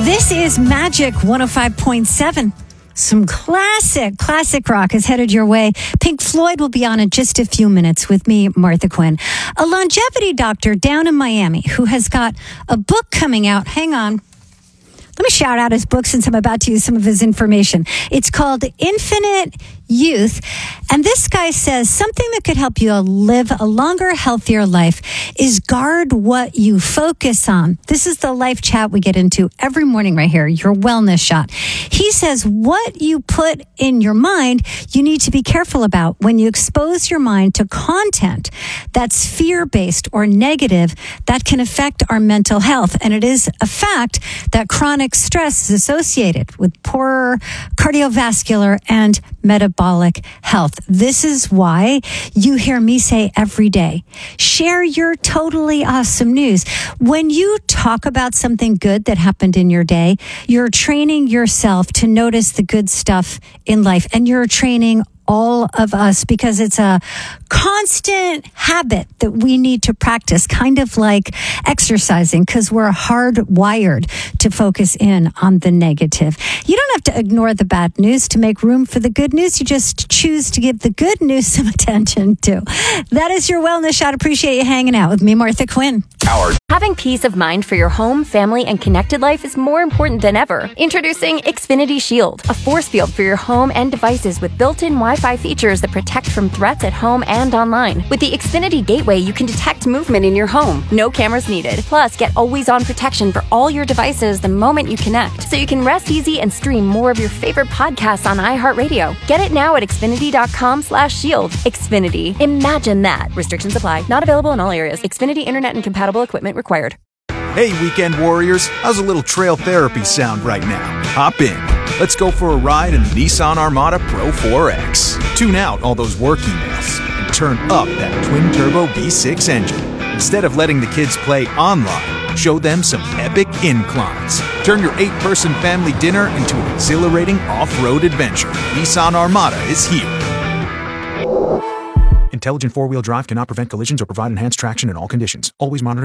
This is Magic 105.7. Some classic rock is headed your way. Pink Floyd will be on in just a few minutes with me, Martha Quinn. A longevity doctor down in Miami who has got a book coming out. Hang on. Let me shout out his book since I'm about to use some of his information. It's called Infinite Youth. And this guy says something that could help you live a longer, healthier life is guard what you focus on. This is the life chat we get into every morning right here, your wellness shot. He says what you put in your mind, you need to be careful about. When you expose your mind to content that's fear-based or negative, that can affect our mental health. And it is a fact that chronic stress is associated with poorer cardiovascular and metabolic health. This is why you hear me say every day, share your totally awesome news. When you talk about something good that happened in your day, you're training yourself to notice the good stuff in life, and you're training all of us because it's a constant habit that we need to practice, kind of like exercising, because we're hardwired to focus in on the negative. You don't have to ignore the bad news to make room for the good news. You just choose to give the good news some attention to. That is your wellness shot. Appreciate you hanging out with me, Martha Quinn. Having peace of mind for your home, family, and connected life is more important than ever. Introducing Xfinity Shield, a force field for your home and devices with built-in Wi-Fi features that protect from threats at home and online. With the Xfinity Gateway, you can detect movement in your home. No cameras needed. Plus, get always-on protection for all your devices the moment you connect, so you can rest easy and stream more of your favorite podcasts on iHeartRadio. Get it now at Xfinity.com/shield. Xfinity. Imagine that. Restrictions apply. Not available in all areas. Xfinity Internet and compatible equipment required. Hey, weekend warriors, how's a little trail therapy sound right now? Hop in. Let's go for a ride in the Nissan Armada Pro 4X. Tune out all those work emails and turn up that twin-turbo V6 engine. Instead of letting the kids play online, show them some epic inclines. Turn your 8-person family dinner into an exhilarating off-road adventure. Nissan Armada is here. Intelligent four-wheel drive cannot prevent collisions or provide enhanced traction in all conditions. Always monitor